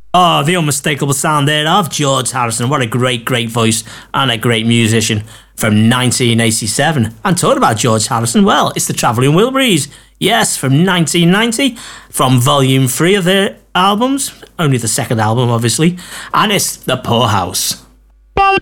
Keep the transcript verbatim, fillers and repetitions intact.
Oh, the unmistakable sound there of George Harrison. What a great, great voice and a great musician from nineteen eighty-seven. And talking about George Harrison, well, it's the Travelling Wilburys. Yes, from nineteen ninety, from volume three of their albums. Only the second album, obviously. And it's The Poorhouse.